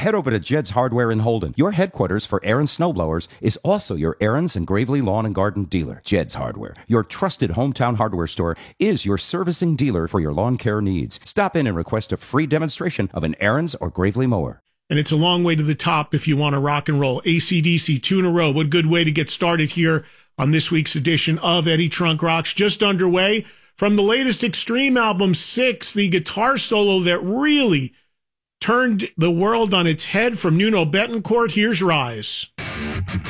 head over to Jed's Hardware in Holden. Your headquarters for Aaron's snowblowers is also your Aaron's and Gravely Lawn and Garden dealer. Jed's Hardware, your trusted hometown hardware store, is your servicing dealer for your lawn care needs. Stop in and request a free demonstration of an Aaron's or Gravely mower. And it's a long way to the top if you want to rock and roll. AC/DC, 2 in a row. What a good way to get started here on this week's edition of Eddie Trunk Rocks. Just underway from the latest Extreme album, 6, the guitar solo that really turned the world on its head from Nuno Bettencourt. Here's Rise.